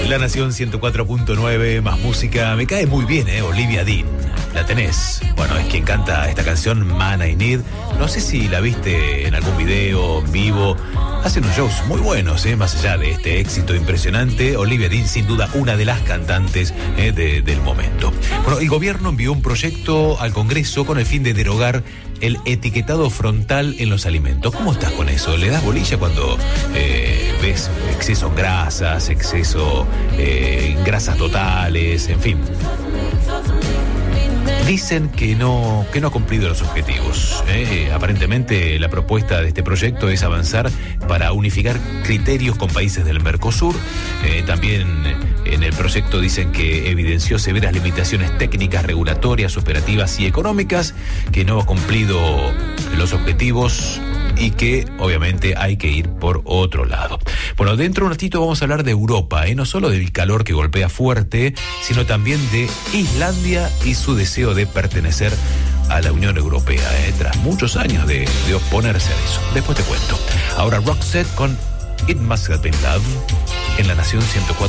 La Nación 104.9, más música. Me cae muy bien, Olivia Dean. La tenés. Bueno, es quien canta esta canción, Man I Need. No sé si la viste en algún video, en vivo. Hace unos shows muy buenos, más allá de este éxito impresionante. Olivia Dean, sin duda, una de las cantantes del momento. Bueno, el gobierno envió un proyecto al Congreso con el fin de derogar el etiquetado frontal en los alimentos. ¿Cómo estás con eso? ¿Le das bolilla cuando ves exceso en grasas, exceso en grasas totales, en fin? Dicen que no ha cumplido los objetivos. Aparentemente la propuesta de este proyecto es avanzar para unificar criterios con países del Mercosur. También en el proyecto dicen que evidenció severas limitaciones técnicas, regulatorias, operativas y económicas, que no ha cumplido los objetivos y que obviamente hay que ir por otro lado. Bueno, dentro de un ratito vamos a hablar de Europa, no solo del calor que golpea fuerte, sino también de Islandia y su deseo de pertenecer a la Unión Europea, tras muchos años de oponerse a eso. Después te cuento. Ahora Roxette con It Must Have Been Love en La Nación 104.